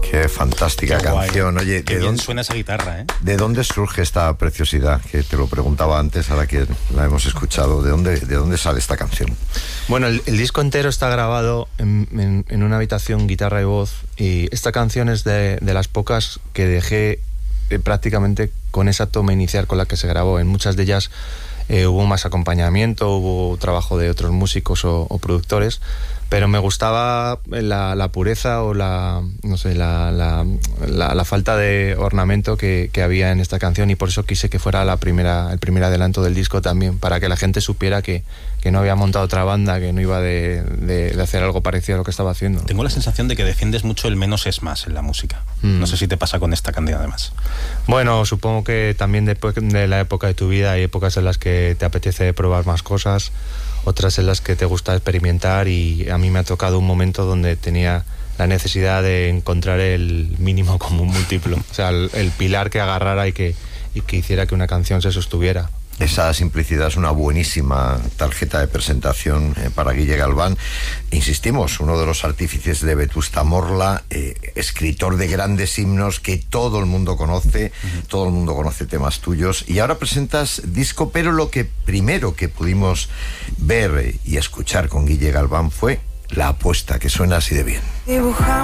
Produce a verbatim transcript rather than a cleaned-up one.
Qué fantástica Qué canción. guay. Oye, Qué ¿de bien dónde suena esa guitarra, ¿eh? ¿De dónde surge esta preciosidad? Que te lo preguntaba antes, ahora que la hemos escuchado. ¿De dónde, de dónde sale esta canción? Bueno, el, el disco entero está grabado en, en, en una habitación, guitarra y voz, y esta canción es de, de las pocas que dejé eh, prácticamente con esa toma inicial con la que se grabó. En muchas de ellas eh, hubo más acompañamiento, hubo trabajo de otros músicos o, o productores, pero me gustaba la, la pureza o la, no sé, la, la, la, la falta de ornamento que, que había en esta canción, y por eso quise que fuera la primera, el primer adelanto del disco también, para que la gente supiera que, que no había montado otra banda, que no iba de, de, de hacer algo parecido a lo que estaba haciendo. Tengo la sensación de que defiendes mucho el menos es más en la música. Mm. No sé si te pasa con esta canción además. Bueno, supongo que también de, de la época de tu vida hay épocas en las que te apetece probar más cosas, otras en las que te gusta experimentar, y a mí me ha tocado un momento donde tenía la necesidad de encontrar el mínimo común múltiplo, o sea, el, el pilar que agarrara y que, y que hiciera que una canción se sostuviera. Esa simplicidad es una buenísima tarjeta de presentación eh, para Guille Galván. Insistimos, uno de los artífices de Vetusta Morla, eh, escritor de grandes himnos que todo el mundo conoce, uh-huh. todo el mundo conoce temas tuyos, y ahora presentas disco, pero lo que primero que pudimos ver y escuchar con Guille Galván fue La Apuesta, que suena así de bien. Dibuja